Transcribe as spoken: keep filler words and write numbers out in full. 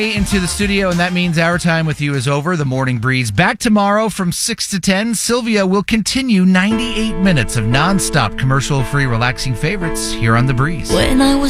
Into the studio, and that means our time with you is over. The Morning Breeze back tomorrow from six to ten. Sylvia will continue ninety-eight minutes of nonstop commercial-free relaxing favorites here on The Breeze. When I was